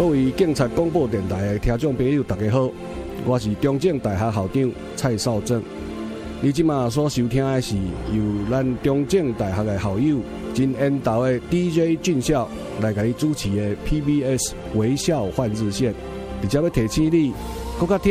各位警察广播电台的听众朋友，大家好，我是中正大学校长蔡少正。你即马所收听的是由咱中正大学的校友真缘投的 DJ 俊孝来给你主持的 PBS 微笑换日线，而且要提醒你，更加听。